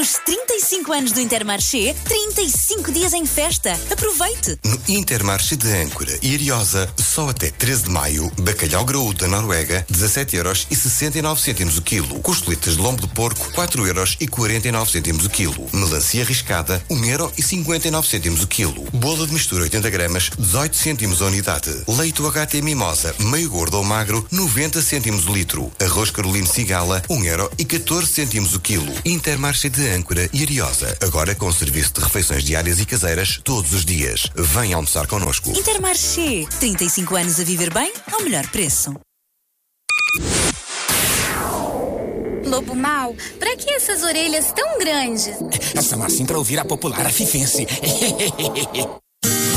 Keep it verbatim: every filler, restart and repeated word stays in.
Nos trinta e cinco anos do Intermarché, trinta e cinco dias em festa. Aproveite! No Intermarché de Âncora e Ariosa, só até treze de maio, bacalhau graúdo da Noruega, dezassete euros e sessenta e nove cêntimos o quilo. Costeletas de lombo de porco, quatro euros e quarenta e nove cêntimos o quilo. Melancia riscada, um euro e cinquenta e nove cêntimos o quilo. Bola de mistura oitenta gramas, dezoito cêntimos a unidade. Leite U H T Mimosa, meio gordo ou magro, noventa cêntimos o litro. Arroz Carolino Cigala, um euro e catorze cêntimos o quilo. Intermarché de Âncora e Ariosa, agora com serviço de refeições diárias e caseiras todos os dias. Venha almoçar connosco. Intermarché, trinta e cinco anos a viver bem ao melhor preço. Lobo Mau, pra que essas orelhas tão grandes? São assim para ouvir a popular afifense.